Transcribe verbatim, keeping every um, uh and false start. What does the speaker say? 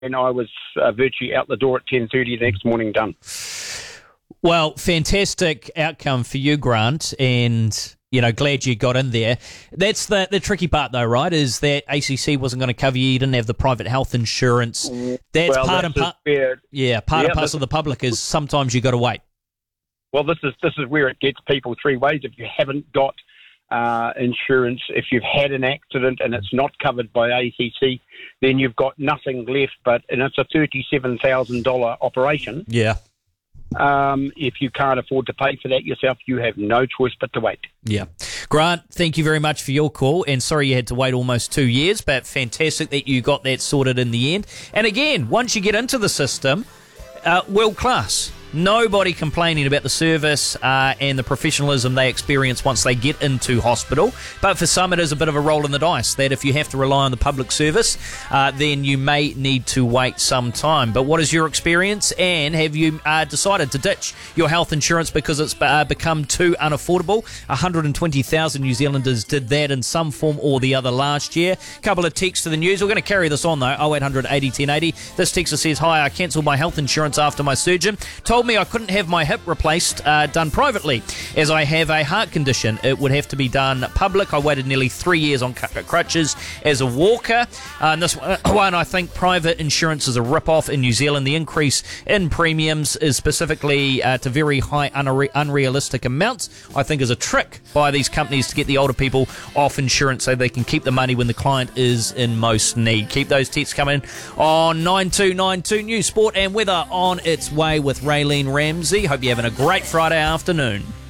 and I was uh, virtually out the door at ten thirty the next morning done. Well, fantastic outcome for you, Grant, and, you know, glad you got in there. That's the the tricky part, though, right, is that A C C wasn't going to cover you. You didn't have the private health insurance. That's well, part that's and part. Where, yeah, part yeah, and parcel of the public is sometimes you got to wait. Well, this is this is where it gets people three ways. If you haven't got uh, insurance, if you've had an accident and it's not covered by A C C, then you've got nothing left. But and it's a thirty-seven thousand dollars operation. Yeah. Um, if you can't afford to pay for that yourself, you have no choice but to wait. Yeah. Grant, thank you very much for your call, and sorry you had to wait almost two years, but fantastic that you got that sorted in the end. And again, once you get into the system, uh, world class. Nobody complaining about the service uh, and the professionalism they experience once they get into hospital. But for some, it is a bit of a roll in the dice that if you have to rely on the public service, uh, then you may need to wait some time. But what is your experience, and have you uh, decided to ditch your health insurance because it's uh, become too unaffordable? one hundred twenty thousand New Zealanders did that in some form or the other last year. Couple of texts to the news. We're going to carry this on, though. oh eight hundred eighty ten eighty. This texter says, hi, I cancelled my health insurance after my surgeon told me I couldn't have my hip replaced uh, done privately as I have a heart condition. It would have to be done public. I waited nearly three years on crutches as a walker. Uh, and this one, I think private insurance is a rip-off in New Zealand. The increase in premiums is specifically uh, to very high unre- unrealistic amounts. I think is a trick by these companies to get the older people off insurance so they can keep the money when the client is in most need. Keep those texts coming on nine two nine two. News, sport and weather on its way with Raylene Ramsey. Hope you're having a great Friday afternoon.